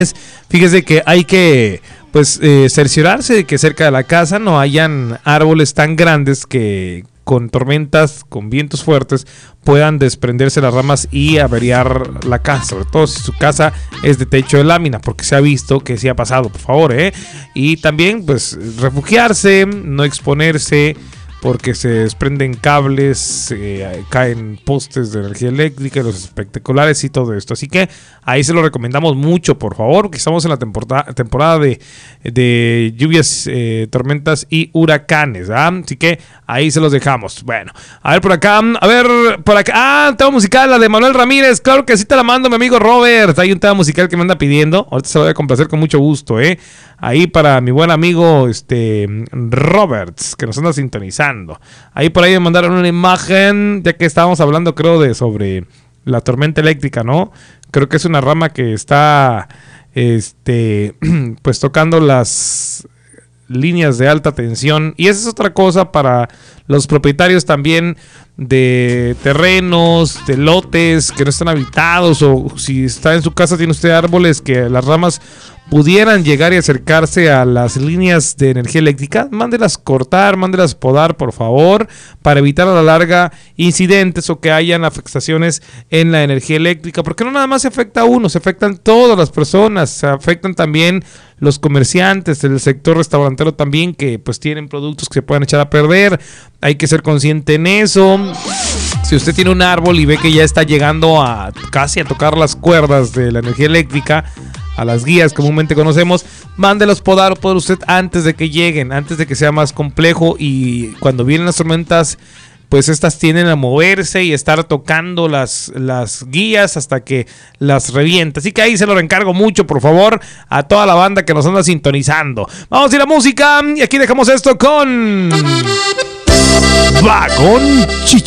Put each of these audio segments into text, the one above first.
Fíjese que hay que cerciorarse de que cerca de la casa no hayan árboles tan grandes que con tormentas, con vientos fuertes, puedan desprenderse las ramas y averiar la casa, sobre todo si su casa es de techo de lámina, porque se ha visto que sí ha pasado, por favor, y también pues refugiarse, no exponerse, porque se desprenden cables, caen postes de energía eléctrica, los espectaculares y todo esto. Así que ahí se lo recomendamos mucho, por favor, porque estamos en la temporada de lluvias, tormentas y huracanes, ¿verdad? Así que ahí se los dejamos. Bueno, a ver por acá. Tema musical, la de Manuel Ramírez. Claro que sí te la mando, mi amigo Robert. Hay un tema musical que me anda pidiendo. Ahorita se lo voy a complacer con mucho gusto, Ahí para mi buen amigo Roberts, que nos anda sintonizando. Ahí por ahí me mandaron una imagen, ya que estábamos hablando, creo, sobre la tormenta eléctrica, ¿no? Creo que es una rama que está pues tocando las líneas de alta tensión. Y esa es otra cosa para los propietarios también de terrenos, de lotes que no están habitados, o si está en su casa tiene usted árboles que las ramas pudieran llegar y acercarse a las líneas de energía eléctrica, mándelas cortar, mándelas podar, por favor, para evitar a la larga incidentes o que hayan afectaciones en la energía eléctrica, porque no nada más se afecta a uno, se afectan todas las personas, se afectan también los comerciantes del sector restaurantero también, que pues tienen productos que se pueden echar a perder. Hay que ser consciente en eso. Si usted tiene un árbol y ve que ya está llegando casi a tocar las cuerdas de la energía eléctrica, a las guías comúnmente conocemos, mándelos podar o podar usted antes de que lleguen, antes de que sea más complejo. Y cuando vienen las tormentas, pues estas tienden a moverse y estar tocando las guías hasta que las revienta. Así que ahí se lo encargo mucho, por favor, a toda la banda que nos anda sintonizando. Vamos a ir a la música y aquí dejamos esto con Vagón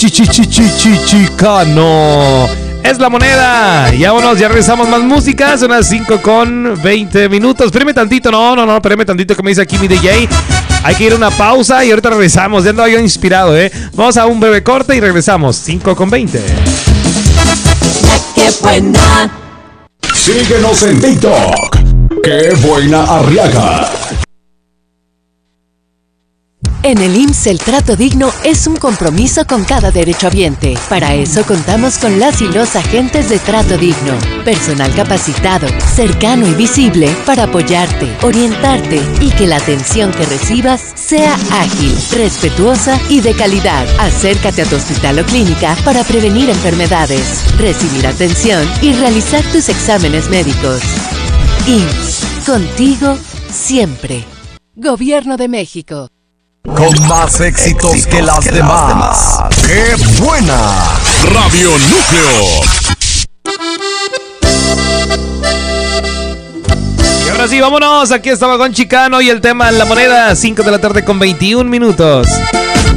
Chicano. Es la moneda. Ya vámonos, ya regresamos, más música. Son las 5:20. Espérame tantito, no, espérame tantito, que me dice aquí mi DJ. Hay que ir a una pausa y ahorita regresamos. Ya ando yo inspirado, Vamos a un breve corte y regresamos. 5:20. ¡Qué buena! Síguenos en TikTok. ¡Qué buena Arriaga! En el IMSS el trato digno es un compromiso con cada derechohabiente. Para eso contamos con las y los agentes de trato digno. Personal capacitado, cercano y visible para apoyarte, orientarte y que la atención que recibas sea ágil, respetuosa y de calidad. Acércate a tu hospital o clínica para prevenir enfermedades, recibir atención y realizar tus exámenes médicos. IMSS, contigo siempre. Gobierno de México. Con más éxitos que las demás. ¡Qué buena! Radio Núcleo. Y ahora sí, vámonos. Aquí está Vagón Chicano y el tema en la moneda. 5:21 p.m.